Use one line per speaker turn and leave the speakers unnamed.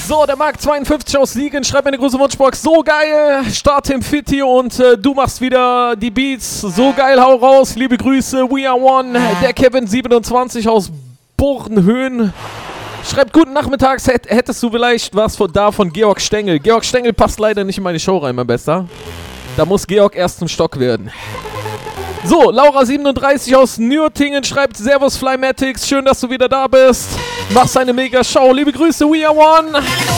So, der Mark 52 aus Siegen schreibt mir eine große Wunschbox. So geil, Start im Fitti und du machst wieder die Beats. So geil, hau raus. Liebe Grüße, we are one. Der Kevin 27 aus Bornhöhen schreibt, guten Nachmittags, hättest du vielleicht was von Georg Stengel. Georg Stengel passt leider nicht in meine Show rein, mein Bester. Da muss Georg erst zum Stock werden. So, Laura 37 aus Nürtingen schreibt, Servus Flymatics, schön, dass du wieder da bist. Machst eine mega Show. Liebe Grüße, we are one.